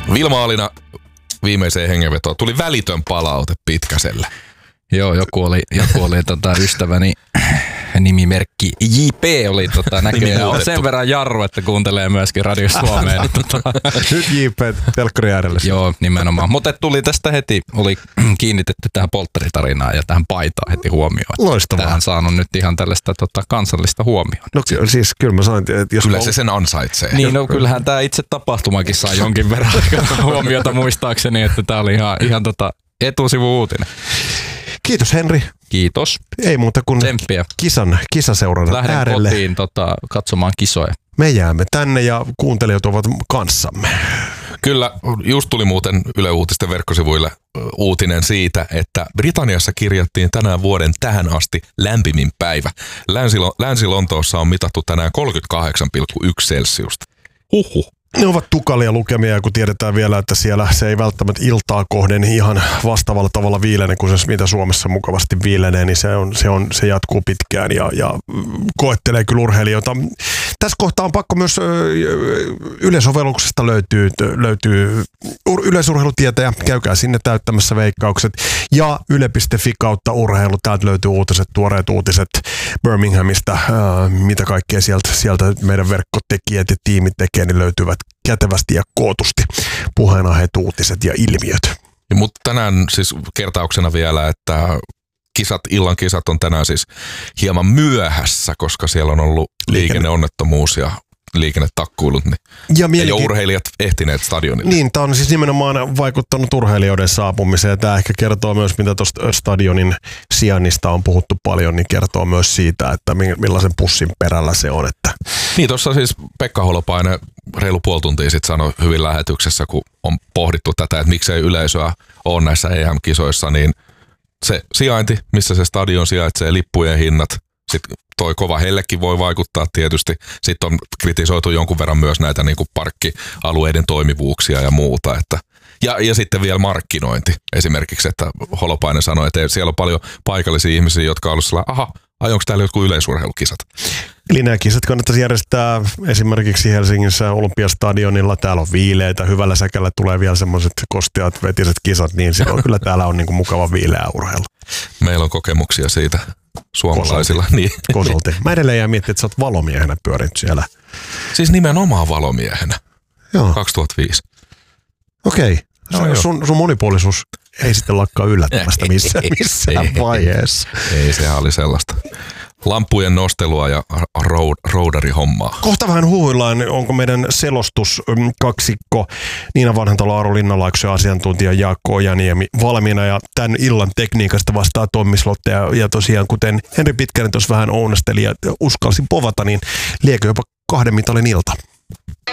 Vilma Alina viimeiseen hengenvetoon. Tuli välitön palaute Pitkäselle. Joo, joku oli ystäväni nimimerkki JP oli näköjään. On sen verran jarru, että kuuntelee myöskin Radio Suomea. Nyt JP telkkari äärelle. Joo, nimenomaan. Mutta tuli tästä heti, oli kiinnitetty tähän poltteritarinaan ja tähän paitaan heti huomioon. Loistavaa. Tähän saanut nyt ihan tällaista kansallista huomioon. No siis kyllä mä sain, että jos... Kyllä se sen ansaitsee. Niin, no kyllähän tämä itse tapahtumakin saa jonkin verran huomiota muistaakseni, että tämä oli ihan etusivu-uutinen. Kiitos Henri. Kiitos. Ei muuta kuin tsemppiä. Kisaseurannan lähden äärelle. Lähden kotiin katsomaan kisoja. Me jäämme tänne ja kuuntelijat ovat kanssamme. Kyllä, just tuli muuten Yle Uutisten verkkosivuille uutinen siitä, että Britanniassa kirjattiin tänään vuoden tähän asti lämpimin päivä. Länsi-Lontoossa on mitattu tänään 38,1 celsiusta. Huhhuh. Ne ovat tukalia lukemia, kun tiedetään vielä, että siellä se ei välttämättä iltaa kohden ihan vastaavalla tavalla viilene kuin se, mitä Suomessa mukavasti viilenee, niin se jatkuu pitkään ja koettelee kyllä urheilijoita. Tässä kohtaa on pakko myös Yle-sovelluksesta löytyy yleisurheilutietäjä. Käykää sinne täyttämässä veikkaukset. Ja yle.fi/urheilu. Täältä löytyy tuoreet uutiset Birminghamista. Mitä kaikkea sieltä meidän verkkotekijät ja tiimit tekee, niin löytyvät kätevästi ja kootusti puheenaiheet, uutiset ja ilmiöt. Mutta tänään siis kertauksena vielä, että illan kisat on tänään siis hieman myöhässä, koska siellä on ollut liikenneonnettomuus ja liikennetakkuilut, niin ei ole urheilijat ehtineet stadionille. Niin, tämä on siis nimenomaan vaikuttanut urheilijoiden saapumiseen. Tämä ehkä kertoo myös, mitä tuosta stadionin sijainnista on puhuttu paljon, niin kertoo myös siitä, että millaisen pussin perällä se on. Että. Niin, tuossa siis Pekka Holopainen reilu puoli tuntia sitten sanoi hyvin lähetyksessä, kun on pohdittu tätä, että miksei yleisöä ole näissä EM-kisoissa, niin se sijainti, missä se stadion sijaitsee, lippujen hinnat, sitten toi kova hellekin voi vaikuttaa tietysti. Sitten on kritisoitu jonkun verran myös näitä niin kuin parkkialueiden toimivuuksia ja muuta. Ja sitten vielä markkinointi esimerkiksi, että Holopainen sanoi, että siellä on paljon paikallisia ihmisiä, jotka on ollut sellainen, onko täällä jotkut yleisurheilukisat? Eli nämä kisat kannattaisi järjestää esimerkiksi Helsingissä Olympiastadionilla. Täällä on viileitä, hyvällä säkällä tulee vielä semmoiset kosteat vetiset kisat, niin silloin kyllä täällä on niin kuin mukava viileä urheilu. Meillä on kokemuksia siitä suomalaisilla. Niin. Kosolti. Mä edelleen jää miettiä, että sä oot valomiehenä pyörinyt siellä. Siis nimenomaan valomiehenä. Joo. 2005. Okei. Sun monipuolisuus ei sitten lakkaa yllättämästä missään vaiheessa. Ei, sehän oli sellaista lampujen nostelua ja roudarihommaa. Kohta vähän huhuillaan, onko meidän selostuskaksikko Niina Vanhantalo, Aaro Linnalaakso ja asiantuntija Jaakko Ojaniemi valmiina. Ja tämän illan tekniikasta vastaa Tommi Slotte. Ja tosiaan, kuten Henri Pitkänen tuossa vähän ounasteli ja uskalsi povata, niin liekö jopa 2 mitalin ilta.